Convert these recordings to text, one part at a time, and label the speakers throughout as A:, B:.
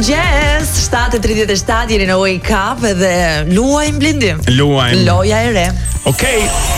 A: Mirëmëngjes, 7:37 jeni në Wake Up dhe luajm Blendi.
B: Luajm.
A: Loja e re.
B: Okej.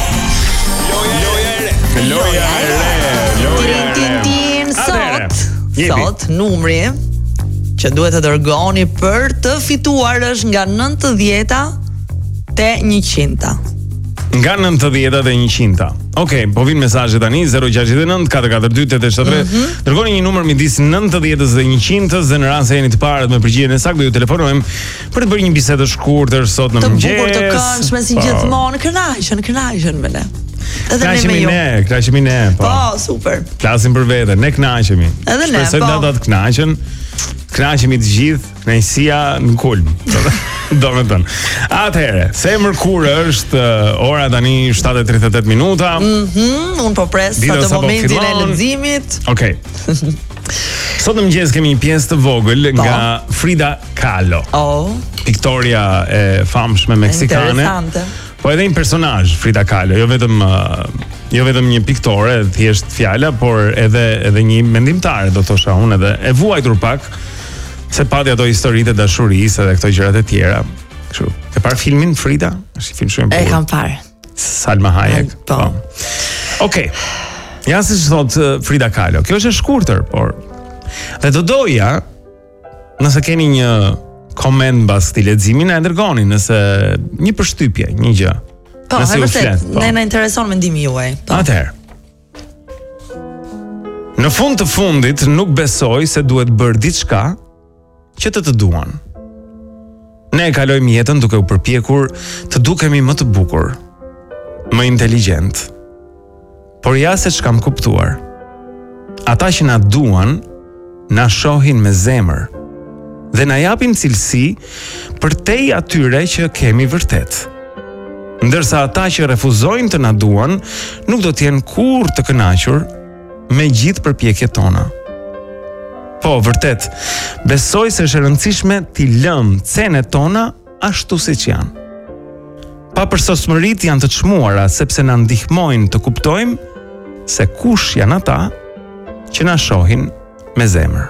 B: Loja e re.
A: Sot numri që duhet të dërgoni për të fituar është nga 90 te 100.
B: Nga 90 dhe 100. Okej, po vin mesazhe tani 069 442 873. Dërgoni një numër midis 90-s dhe 100-s dhe në rast se jeni të parët me përgjigjen e saktë do ju telefonojmë për të bërë një bisedë të shkurtër sot në mëngjes.
A: Të bukur të këndshme si gjithmonë, kënaqen me ne.
B: Kënaqemi ne.
A: Po, super.
B: Flasim për veten, ne kënaqemi.
A: Edhe ne,
B: po. Ata të kënaqen. Kënaqemi të gjithë, kënaqësia në kulm. Domethënë. Atëherë, se mërkurë është ora tani 7:38 minuta.
A: Unë po pres atë momentin e leximit.
B: Okej. Sot në mëngjes kemi një pjesë të vogël nga Frida Kahlo. Piktoria e famshme meksikane.
A: Interesante.
B: Po edhe një personazh Frida Kahlo, jo vetëm një piktore, thjesht fjala, por edhe një mendimtare, do thosha unë, edhe e vuajtur pak se pati ato historitë e dashurisë edhe këto gjërat e tjera. Kështu. Ke parë filmin Frida? Është një film shumë i bukur.
A: E kam parë.
B: Salma Hayek. Po. Okej. Ja si thot Frida Kahlo. Kjo është e shkurtër, por dhe do doja nëse keni një koment mbas këtij leximi na e dërgoni, nëse një përshtypje, një gjë.
A: Po, e vërtet, ne na intereson mendimi juaj.
B: Atëherë. Në fund të fundit nuk besoj se duhet bërë diçka që të duan. Ne e kalojmë jetën duke u përpjekur të dukemi më të bukur, më inteligjent. Por ja se ç'kam kuptuar. Ata që na duan, na shohin me zemër dhe na japin cilësi për te atyre që kemi vërtet. Ndërsa ata që refuzojnë të na duan, nuk do të jenë kurrë të kënaqur me gjithë përpjekjet tona. Po, vërtet, besoj se është e rëndësishme t'i lëmë cenet tona ashtu siç janë. Papërsosmëritë janë të çmuara sepse na ndihmojnë të kuptojmë se kush janë ata që na shohin me zemër.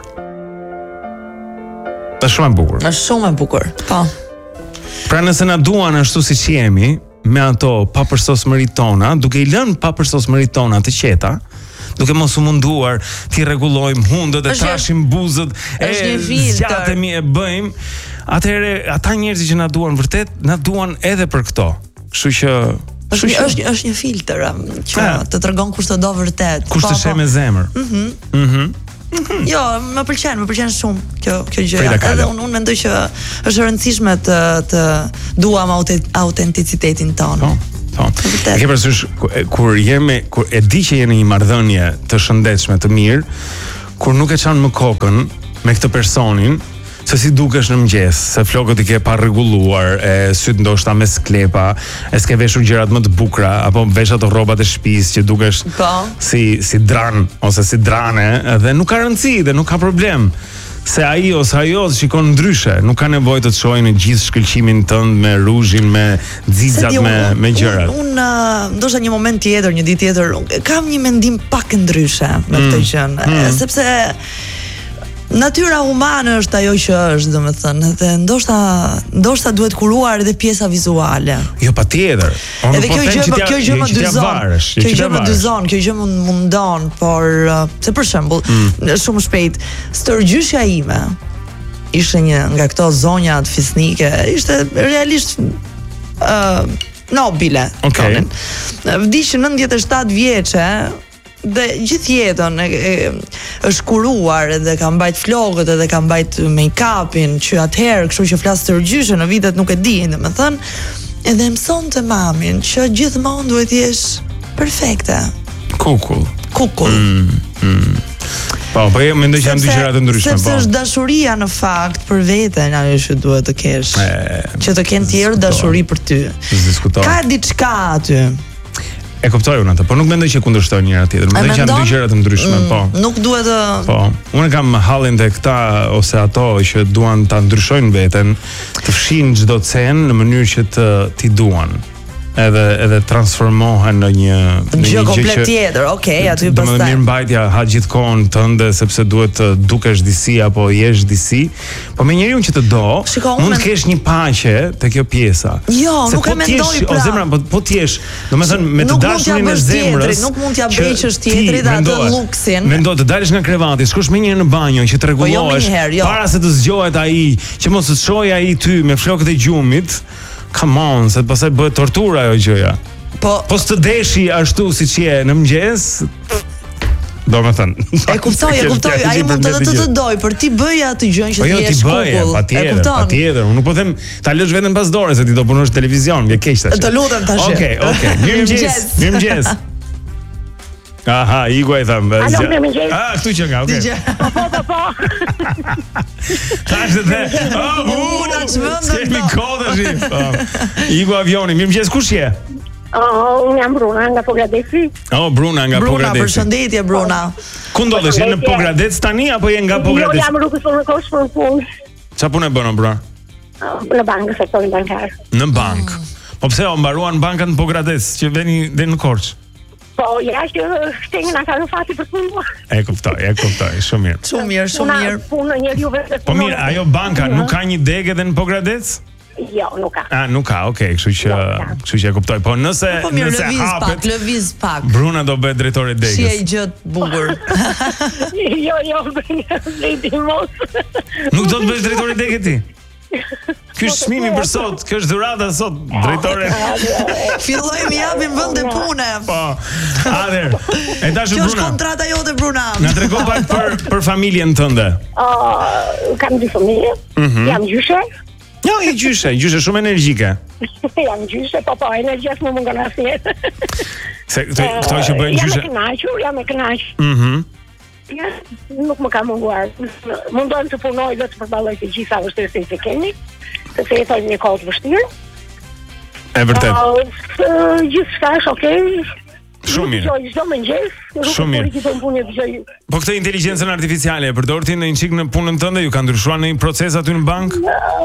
B: Është shumë e bukur.
A: Është shumë e bukur. Po.
B: Pra nëse na duan ashtu siç jemi, me ato papërsosmëritë tona, duke i lënë papërsosmëritë tona të qeta, duke mos u munduar t'i rregullojmë hundët e trashim buzët, zgjatemi e bëjmë, atëherë ata njerëz që na duan vërtet, na duan edhe për këto. Kështu që
A: është një filtr që të tregon kush të do vërtet.
B: Kush të sheh me zemër.
A: Jo, më pëlqen shumë kjo gjë. Edhe unë mendoj që është e rëndësishme të duam autenticitetin tonë.
B: Po. E ke parasysh kur e di që je në një marrëdhënie të shëndetshme, të mirë, kur nuk e çan më kokën me këtë personin, se si dukesh në mëngjes, se flokët i ke pa rregulluar, e syt ndoshta me sklepa, e s'ke veshur gjërat më të bukura, apo vesh ato rrobat e shtëpisë që dukesh si dran ose si drane, dhe nuk ka rëndësi dhe nuk ka problem. Se ai ose ajo shikon ndryshe, nuk ka nevojë të të shohë në gjithë shkëlqimin tënd me ruzhin, me xixat, me gjërat.
A: Unë ndoshta një moment tjetër, një ditë tjetër, kam një mendim pak ndryshe me këtë gjë, sepse natyra humane është ajo që është, domethënë, dhe ndoshta duhet kuruar edhe pjesa vizuale.
B: Jo, patjetër.
A: Edhe kjo gjë më dyzon, kjo gjë më mundon, por se për shembull, shumë shpejt, stërgjyshja ime ishte një nga këto zonjat fisnike, ishte realisht nobile. Vdiq 97 vjeçe. Dhe gjithë jetën është kuruar edhe ka mbajt flokët edhe ka mbajt make-upin që atëherë, kështu që flas stërgjyshe në vitet nuk e di, domethënë, edhe mësonte mamin që gjithmonë duhet të jesh perfekte.
B: Kukull. Po mendoj që janë dy gjëra të ndryshme, po.
A: Sepse është dashuria në fakt për veten ajo që duhet të kesh. Që të kenë tjerë dashuri për ty. Ka diçka aty.
B: E kuptoj unë atë, por nuk mendoj që kundërshtojnë njëra tjetrën. Mendoj që janë dy gjëra të ndryshme, po.
A: Nuk duhet të.
B: Po. Unë kam hallin te këta ose ato që duan ta ndryshojnë veten, të fshin çdo cenë në mënyrë që t'i duan. edhe transformohen në një
A: gjë komplet tjetër. Okej, aty
B: pastaj.
A: pastaj.
B: Mirëmbajtja ha gjithkohon tënde sepse duhet të dukesh disi apo jesh disi. Po me njeriu që të do, mund të kesh një paqe te kjo pjesa.
A: Jo, nuk e mendoj pra.
B: O zemra, po ti jesh, domethënë me të dashurinë e zemrës.
A: Nuk mund t'ja bëjësh tjetrit atë luksin.
B: Mendo të dalësh nga krevati, shkosh me njëherë në banjo që të rregullohesh para se të zgjohet ai, që mos të shojë ai ty me flokët e gjumit. Come on, se pastaj bëhet tortura ajo gjëja. Po s'të deshi ashtu siç je në mëngjes. Domethënë.
A: E kuptoj, ai mund të doj, për ti bëj atë gjën që ti je shkupull.
B: Patjetër. Unë nuk po them ta lësh veten pas dore se ti do punosh televizion, vje keq tash.
A: Të lutem tash.
B: Okej. Mirëmëngjes. Aha, Igua i tham. Këtu që nga, okej.
C: Po.
B: Tash dhe. Kemi kodë tash. Igua avioni, mirëmëngjes, kush je?
C: Unë jam Bruna nga Pogradeci.
B: Bruna nga Pogradeci.
A: Bruna, përshëndetje Bruna.
B: Ku ndodhesh, je në Pogradec tani apo je nga Pogradec?
C: Jo, jam rrugës për kosh për punë.
B: Çfarë punë bën Bruna?
C: Në bankë, sektorin bankar.
B: Në bankë. Po pse mbaruan bankën në Pogradec që veni në Korçë?
C: Po, ja që shtengë nga ka në fati për punë.
B: E kuptoj, shumë mirë.
A: Shumë mirë.
C: Punë njeriu vetë.
B: Po mirë, ajo banka nuk ka një degë edhe në Pogradec?
C: Jo, nuk ka.
B: Nuk ka, okej, kështu që e kuptoj. Po nëse hapet,
A: lëviz pak.
B: Bruna do bëhet drejtore e degës.
A: Si ai gjë bukur.
C: Jo, mos.
B: Nuk do të bësh drejtore e degës ti? Ky është çmimi për sot, kjo është dhurata sot, drejtore.
A: Fillojmë japim vende pune.
B: Po. Atëherë, e dashur Bruna.
A: Kjo është kontrata jote Bruna.
B: Na trego pak për familjen tënde.
C: Kam dy familje. Jam gjyshe.
B: Jo, je gjyshe shumë energjike.
C: Jam gjyshe, po energjia më mungon asnjë.
B: Se këto që bëjnë gjyshe.
C: Jam e kënaqur. Nuk më ka munguar. Mundon të punoj dhe të përballoj të gjitha vështirësitë që kemi, sepse jetojmë një kohë të vështirë.
B: E vërtet.
C: Gjithçka është okay.
B: Shumë mirë.
C: Çdo mëngjes,
B: shumë mirë. Po këtë inteligjencën artificiale e përdor ti në një çik në punën tënde, ju ka ndryshuar në një proces aty në bankë?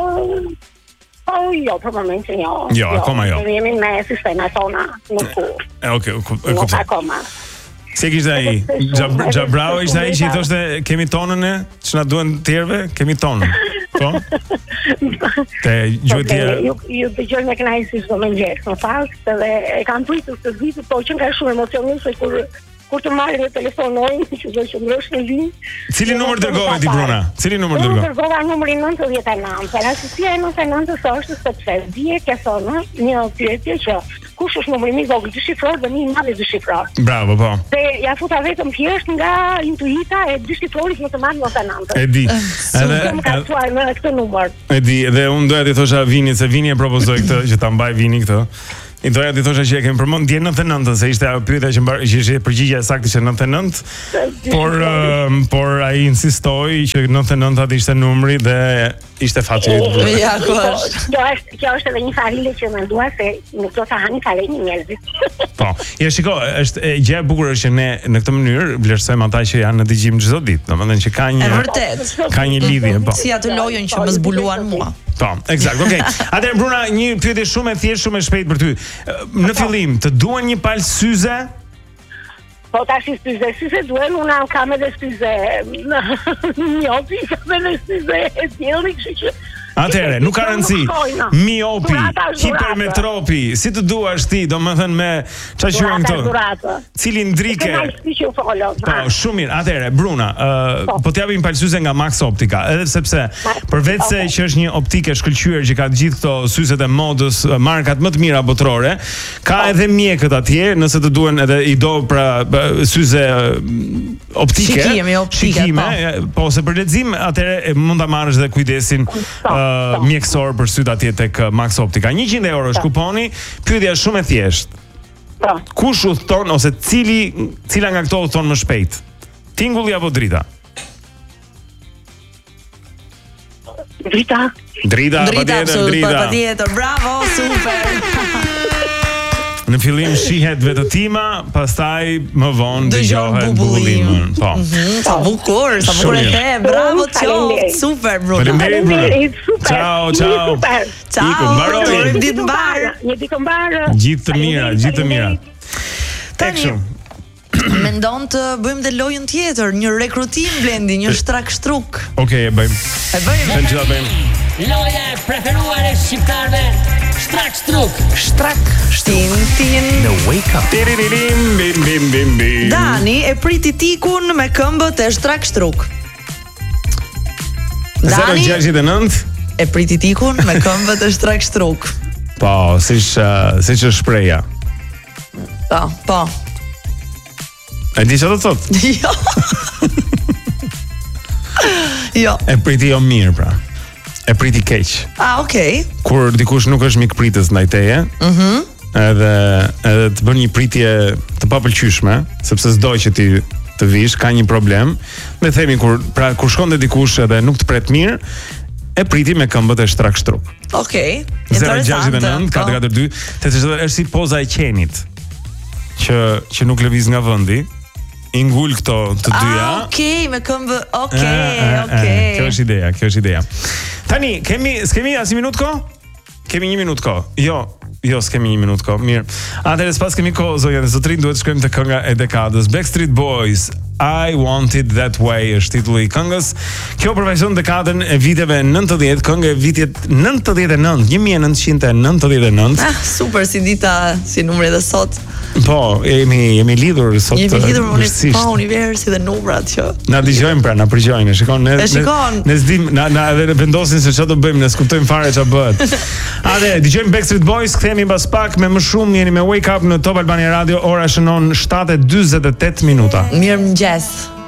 C: Jo, për momentin jo.
B: Jo, akoma jo.
C: Ne jemi me sistema tona, nuk.
B: Okej, kuptoj.
C: Akoma.
B: Si kishte ai? Xhabrao ishte ai që i thoshte kemi tonën e ç'na duhen të tjerëve, kemi tonën. Po? Te gjuetia.
C: Ju dëgjoj me kënaqësi çdo mëngjes, në fakt, edhe e kam pritur të vitë, po që nga shumë emocionuese kur të marrë në telefonojnë, që do që ndrosh në linjë.
B: Cili numër dërgove ti Bruna? Cili numër dërgove?
C: Unë dërgova numrin 99. Rastësia e 99 është sepse dje ke thonë një pyetje që kush është numri më i vogël dyshifror dhe më i madh dyshifror.
B: Bravo, po.
C: Se ja futa vetëm thjesht nga intuita e dyshifrorit më të madh 99.
B: E di.
C: Edhe më ka thuar në këtë numër.
B: E di, dhe unë doja ti thosha Vinit se Vini e propozoi këtë që ta mbaj Vini këtë. I doja ti thosha që e kemi përmend dje 99, se ishte ajo pyetja që ishte përgjigjja e saktë që 99. Por ai insistoi që 99 ishte numri dhe ishte fati.
A: Ja,
C: kjo është edhe një farile që mendua se nuk do ta hani falenin njerëzit.
B: Po, ja shiko, është gjë e bukur është që ne në këtë mënyrë vlerësojmë ata që janë në dëgjim çdo ditë, domethënë që ka një
A: vërtet.
B: Ka një lidhje, po.
A: Si atë lojën që më zbuluan mua.
B: Po, eksakt, okay. Atëherë Bruna, një pyetje shumë e thjeshtë, shumë e shpejtë për ty. Në fillim, të duan një palë syze?
C: Po tash syze duhen, unë kam edhe syze miopi, kam edhe syze e tjelë, kështu që
B: atëherë, nuk ka rëndësi. Miopi, hipermetropi, si të duash ti, domethënë me çfarë quhen këto? Cilindrike. Po, shumë mirë. Atëherë, Bruna, po t'japim palsyze nga Max Optica, edhe sepse përveç se që është një optikë shkëlqyer që ka të gjithë këto syzet e modës, markat më të mira botërore, ka edhe mjekët atje, nëse të duhen edhe i do pra syze optike. Shikime, po se për lexim atëherë mund ta marrësh dhe kujdesin mjekësor për syt atje tek Max Optica. 100 euro është kuponi. Pyetja është shumë e thjeshtë. Kush udhton ose cila nga këto udhton më shpejt? Tingulli apo drita?
C: Drita.
A: Patjetër. Bravo, super.
B: Në fillim shihet vetëtima, pastaj më vonë dëgjohet bubullimën. Po.
A: Sa bukur e the. Bravo qoftë. Super Bruno.
B: Faleminderit. Ciao.
A: Ciao.
B: Mbaroj.
A: Ditë mbarë.
C: Një ditë mbarë.
B: Gjithë të mira.
A: Tani mendon të bëjmë dhe lojën tjetër, një rekrutim Blendi, një shtrak shtruk.
B: Okej, e bëjmë. Sen që ta bëjmë.
D: Loja e preferuar e shqiptarëve, shtrak shtruk.
A: Tin
B: në Wake Up. Bim.
A: Dani e priti tikun me këmbët e shtrak shtruk. Dani
B: 069
A: e priti tikun me këmbët e shtrak shtruk.
B: Po, siç është shpreha.
A: Po.
B: E di çfarë do të thotë?
A: Jo.
B: E priti jo mirë pra. E priti keq.
A: Okej.
B: Kur dikush nuk është mikpritës ndaj teje. Edhe të bën një pritje të papëlqyeshme, sepse s'do që ti të vish, ka një problem. Me themi kur shkon te dikush edhe nuk të pret mirë, e priti me këmbët e shtrak shtruk.
A: Okej. Interesante.
B: 069 442 është si poza e qenit që nuk lëviz nga vendi. I ngul këto të dyja.
A: Okej, me këmbë. Okej.
B: Kjo është ideja. Tani, s'kemi as 1 minutë kohë? Kemi 1 minutë kohë. Jo, s'kemi 1 minutë kohë. Mirë. Atëherë s'pas kemi kohë, zonja dhe zotrin, duhet të shkojmë te kënga e dekadës. Backstreet Boys, I Want It That Way është titulli i këngës. Kjo përfaqëson dekadën e viteve 90, këngë e vitit 99, 1999.
A: Super si dita, si numri dhe sot.
B: Po, jemi lidhur sot.
A: Jemi lidhur me universi dhe numrat që
B: na dëgjojnë pra, na përgjojnë. Shikon, ne s'dim, na edhe vendosin se çfarë do bëjmë, ne s'kuptojmë fare çfarë bëhet. Atë, dëgjojmë Backstreet Boys, kthehemi mbas pak me më shumë, jeni me Wake Up në Top Albania Radio, ora shënon 7:48 minuta.
A: Mirëmëngjes.